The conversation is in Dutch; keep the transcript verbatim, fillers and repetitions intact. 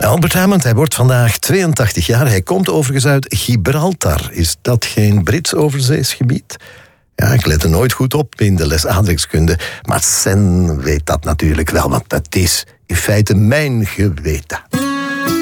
Albert Hammond, hij wordt vandaag tweeëntachtig jaar. Hij komt overigens uit Gibraltar. Is dat geen Brits overzeesgebied? Ja, ik let er nooit goed op in de les aardrijkskunde. Maar Sen weet dat natuurlijk wel, want dat is in feite mijn geweten.